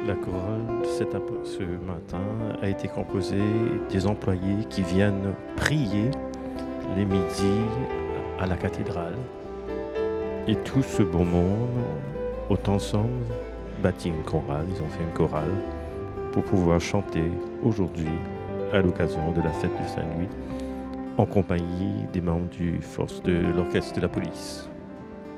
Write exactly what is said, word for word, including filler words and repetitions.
La chorale de cet ap- ce matin a été composée des employés qui viennent prier les midis à la cathédrale. Et tout ce beau monde, autant ensemble, bâtit une chorale. Ils ont fait une chorale pour pouvoir chanter aujourd'hui à l'occasion de la fête de Saint-Louis en compagnie des membres du force de l'orchestre de la police.